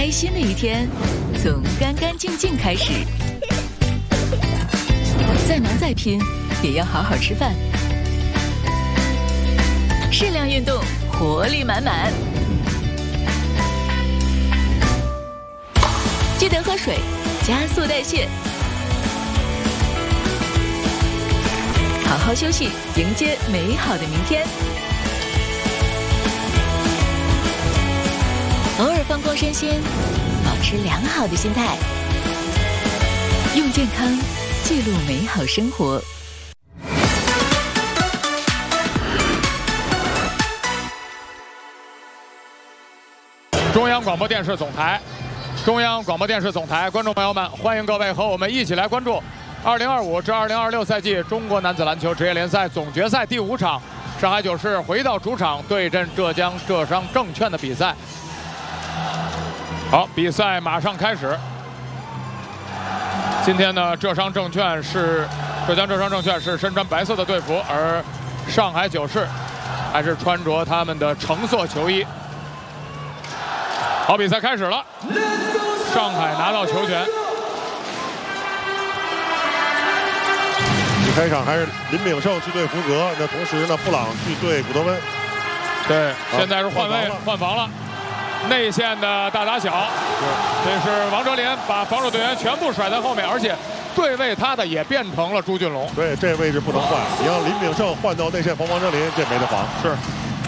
开心的一天从干干净净开始，再忙再拼也要好好吃饭，适量运动，活力满满。记得喝水，加速代谢。好好休息，迎接美好的明天。偶尔放空身心，保持良好的心态，用健康记录美好生活。 中央广播电视总台，中央广播电视总台，观众朋友们，欢迎各位和我们一起来关注2025至2026赛季中国男子篮球职业联赛总决赛第5场，上海九市回到主场对阵浙江浙商证券的比赛。好，比赛马上开始。今天呢，浙江浙商证券是身穿白色的队服，而上海九市还是穿着他们的橙色球衣。好，比赛开始了，上海拿到球权。 开场还是林炳胜去对福格，那同时呢，布朗去对古德温。 对，现在是换防了。内线的大打小，这是王哲林把防守队员全部甩在后面，而且对位他的也变成了朱俊龙。 对，这位置不能换，你让林炳胜换到内线防王哲林，这没得防。 是。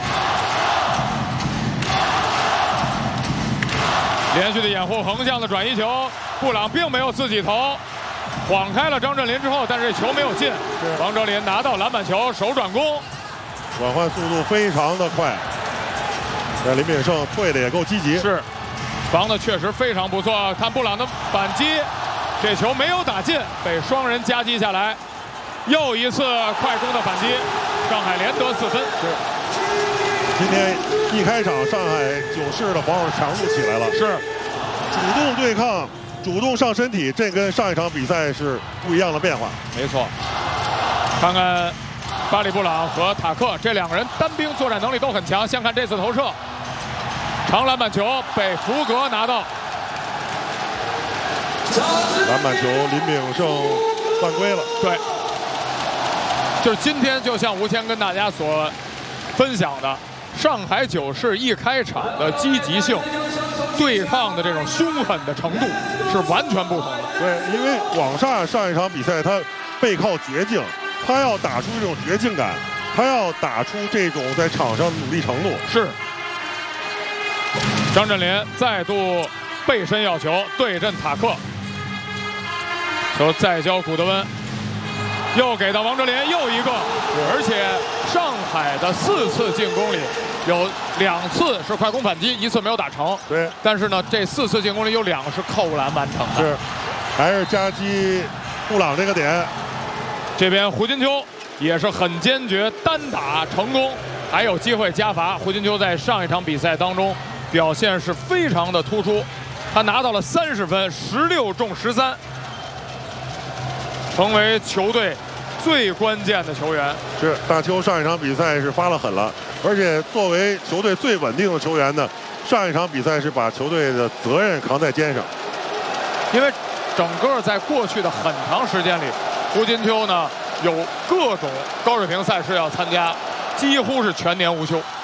连续的掩护，横向的转移球，布朗并没有自己投，晃开了张镇麟之后，但是球没有进。王哲林拿到篮板球，手转攻， 转换速度非常的快。这林炳胜退的也够积极， 是，防的确实非常不错。看布朗的反击，这球没有打进，被双人夹击下来。又一次快攻的反击，上海连得4分。 是，今天一开场，上海九市的防守强度起来了， 是， 主动对抗，主动上身体，这跟上一场比赛是不一样的变化。 没错，看看巴里布朗和塔克这2个人单兵作战能力都很强。先看这次投射，长篮板球被福格拿到， 篮板球林炳胜犯规了。 对，就是今天就像吴谦跟大家所分享的，上海九市一开场的积极性、对抗的这种凶狠的程度是完全不同的。 对，因为广厦上一场比赛他背靠绝境，他要打出这种绝境感，他要打出这种在场上的努力程度。 是。张镇麟再度背身要球对阵塔克，球再交古德温，又给到王哲林，又一个，而且上海的4次进攻里有2次是快攻反击，1次没有打成。 对， 但是呢，这4次进攻里有2个是扣篮完成的。 是，还是夹击布朗这个点。 这边胡金秋也是很坚决，单打成功，还有机会加罚。胡金秋在上一场比赛当中表现是非常的突出，他拿到了30分，16中13，成为球队最关键的球员。 是，大邱上一场比赛是发了狠了，而且作为球队最稳定的球员呢，上一场比赛是把球队的责任扛在肩上。 因为整个在过去的很长时间里，胡金秋呢有各种高水平赛事要参加，几乎是全年无休。